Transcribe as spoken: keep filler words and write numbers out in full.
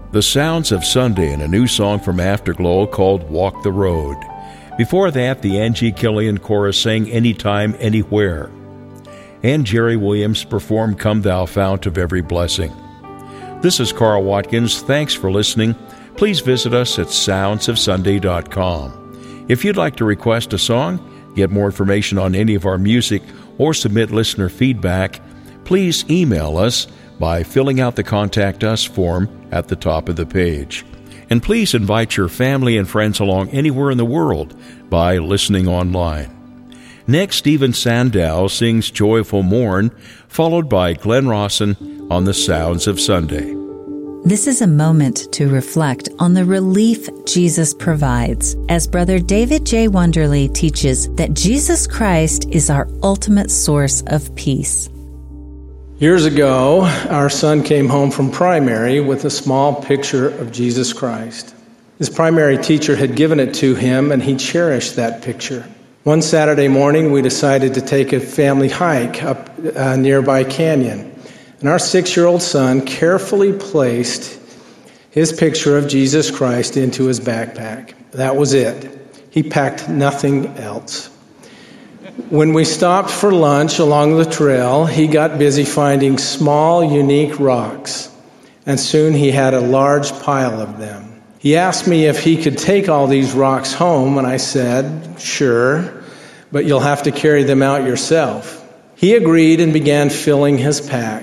The Sounds of Sunday and a new song from Afterglow called Walk the Road. Before that, the Angie Killian Chorus sang Anytime, Anywhere. And Jerry Williams performed Come Thou Fount of Every Blessing. This is Carl Watkins. Thanks for listening. Please visit us at sounds of sunday dot com. If you'd like to request a song, get more information on any of our music, or submit listener feedback, please email us by filling out the Contact Us form at the top of the page. And please invite your family and friends along anywhere in the world by listening online. Next, Stephen Sandow sings Joyful Morn, followed by Glenn Rawson on the Sounds of Sunday. This is a moment to reflect on the relief Jesus provides, as Brother David J. Wonderly teaches that Jesus Christ is our ultimate source of peace. Years ago, our son came home from primary with a small picture of Jesus Christ. His primary teacher had given it to him, and he cherished that picture. One Saturday morning, we decided to take a family hike up a nearby canyon. And our six-year-old son carefully placed his picture of Jesus Christ into his backpack. That was it. He packed nothing else. When we stopped for lunch along the trail, he got busy finding small, unique rocks, and soon he had a large pile of them. He asked me if he could take all these rocks home, and I said, sure, but you'll have to carry them out yourself. He agreed and began filling his pack.